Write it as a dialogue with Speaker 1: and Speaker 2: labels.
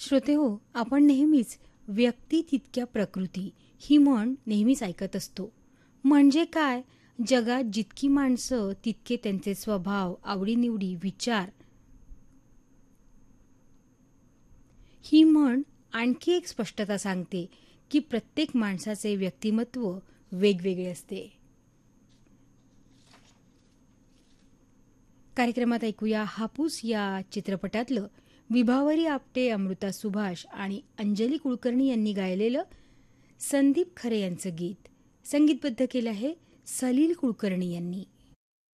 Speaker 1: श्रोते हो, आपण नेहमीच व्यक्ती तितक्या प्रकृती ही म्हण नेहमीच ऐकत असतो. म्हणजे काय? जगात जितकी माणसं तितके त्यांचे स्वभाव, आवडीनिवडी, विचार. ही म्हण आणखी एक स्पष्टता सांगते की प्रत्येक माणसाचे व्यक्तिमत्व वेगवेगळे असते. कार्यक्रमात ऐकूया हापूस या चित्रपटातलं विभावरी आपटे, अमृता सुभाष आणि अंजली कुलकर्णी यांनी गायलेलं संदीप खरे यांचं गीत. संगीतबद्ध केलं आहे सलील कुलकर्णी यांनी.